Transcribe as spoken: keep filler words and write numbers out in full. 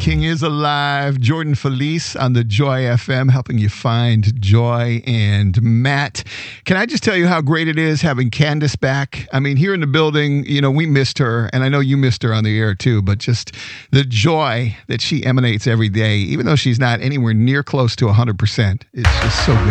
King is alive. Jordan Felice on the Joy F M, helping you find joy. And Matt, can I just tell you how great it is having Candace back? I mean, here in the building, you know, we missed her, and I know you missed her on the air too, but just the joy that she emanates every day, even though she's not anywhere near close to one hundred percent, it's just so good.